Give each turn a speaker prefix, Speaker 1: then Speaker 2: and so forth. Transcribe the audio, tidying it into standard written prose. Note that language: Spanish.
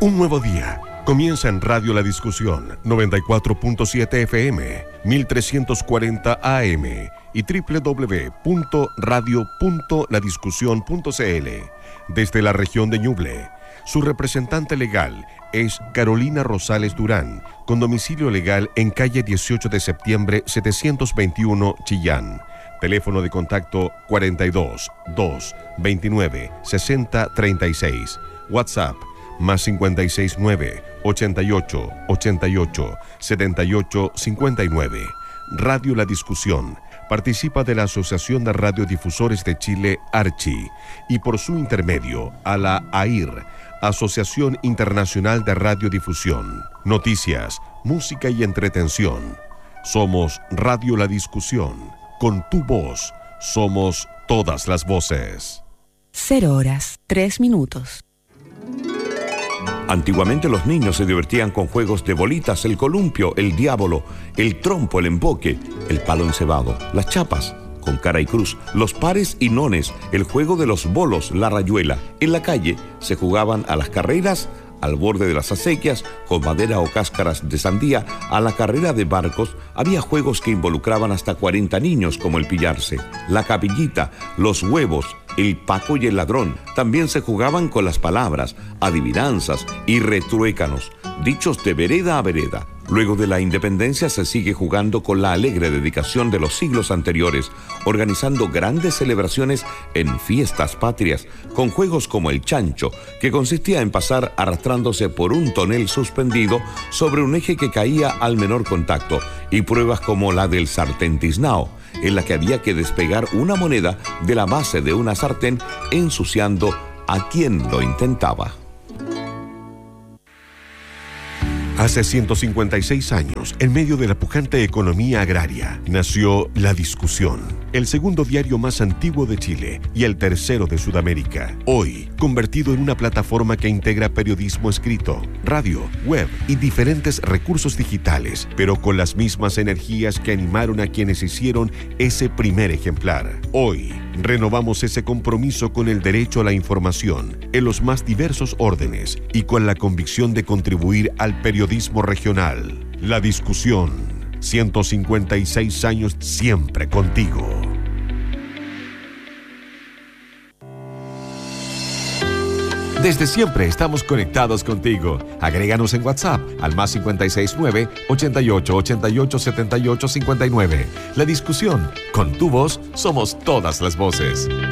Speaker 1: Un nuevo día comienza en Radio La Discusión, 94.7 FM, 1340 AM y www.radio.ladiscusión.cl. Desde la región de Ñuble, su representante legal es Carolina Rosales Durán, con domicilio legal en calle 18 de septiembre 721, Chillán. Teléfono de contacto 42 2 29 60 36. WhatsApp más 569 88 88 78 59. Radio La Discusión participa de la Asociación de Radiodifusores de Chile, ARCHI, y por su intermedio a la AIR, Asociación Internacional de Radiodifusión. Noticias, música y entretención. Somos Radio La Discusión. Con tu voz, somos todas las voces.
Speaker 2: 0:03.
Speaker 3: Antiguamente los niños se divertían con juegos de bolitas, el columpio, el diablo, el trompo, el emboque, el palo encebado, las chapas, con cara y cruz, los pares y nones, el juego de los bolos, la rayuela. En la calle se jugaban a las carreras, al borde de las acequias, con madera o cáscaras de sandía, a la carrera de barcos. Había juegos que involucraban hasta 40 niños, como el pillarse, la capillita, los huevos, el Paco y el ladrón. También se jugaban con las palabras, adivinanzas y retruécanos, dichos de vereda a vereda. Luego de la independencia se sigue jugando con la alegre dedicación de los siglos anteriores, organizando grandes celebraciones en fiestas patrias, con juegos como el chancho, que consistía en pasar arrastrándose por un tonel suspendido sobre un eje que caía al menor contacto, y pruebas como la del sartén tiznao, en la que había que despegar una moneda de la base de una sartén ensuciando a quien lo intentaba.
Speaker 1: Hace 156 años, en medio de la pujante economía agraria, nació La Discusión, el segundo diario más antiguo de Chile y el tercero de Sudamérica. Hoy, convertido en una plataforma que integra periodismo escrito, radio, web y diferentes recursos digitales, pero con las mismas energías que animaron a quienes hicieron ese primer ejemplar. Hoy, renovamos ese compromiso con el derecho a la información en los más diversos órdenes y con la convicción de contribuir al periodismo regional. La Discusión, 156 años siempre contigo. Desde siempre estamos conectados contigo. Agréganos en WhatsApp al más 569 88 88 78 59. La Discusión, con tu voz somos todas las voces.